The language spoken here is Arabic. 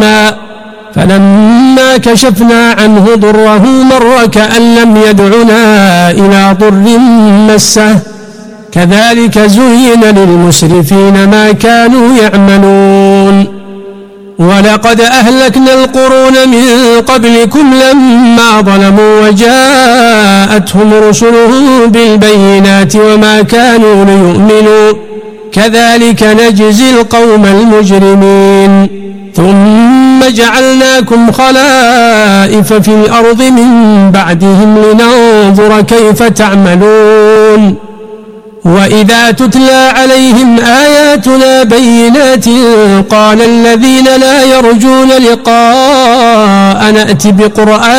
فلما كشفنا عنه ضره مر كأن لم يدعنا إلى ضر مسه كذلك زين للمسرفين ما كانوا يعملون. ولقد أهلكنا القرون من قبلكم لما ظلموا وجاءتهم رسلهم بالبينات وما كانوا ليؤمنوا كذلك نجزي القوم المجرمين. ثم جعلناكم خلائف في الأرض من بعدهم لننظر كيف تعملون. وإذا تتلى عليهم آياتنا بينات قال الذين لا يرجون لقاء نأت بقرآن